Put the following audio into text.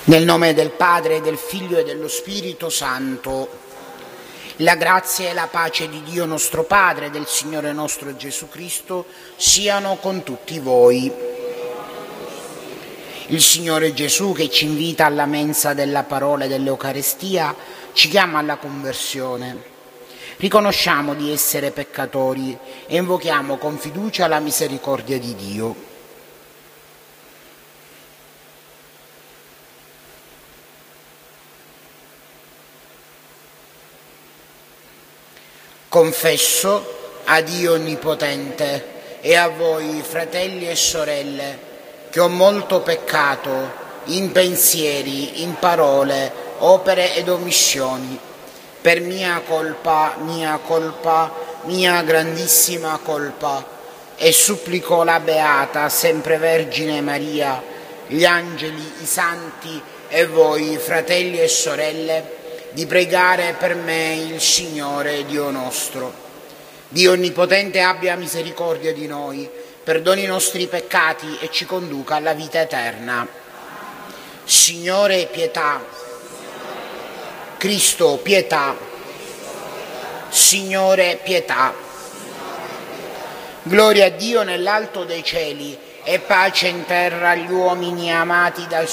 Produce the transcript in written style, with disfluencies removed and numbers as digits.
Nel nome del Padre, del Figlio e dello Spirito Santo. La grazia e la pace di Dio nostro Padre, del Signore nostro Gesù Cristo, siano con tutti voi. Il Signore Gesù, che ci invita alla mensa della parola e dell'Eucarestia, ci chiama alla conversione. Riconosciamo di essere peccatori e invochiamo con fiducia la misericordia di Dio. Confesso a Dio Onnipotente e a voi, fratelli e sorelle, che ho molto peccato in pensieri, in parole, opere ed omissioni, per mia colpa, mia grandissima colpa, e supplico la Beata, sempre Vergine Maria, gli angeli, i santi e voi, fratelli e sorelle, di pregare per me il Signore Dio nostro. Dio Onnipotente abbia misericordia di noi, perdoni i nostri peccati e ci conduca alla vita eterna. Signore, pietà. Cristo, pietà. Signore, pietà. Gloria a Dio nell'alto dei cieli e pace in terra agli uomini amati dal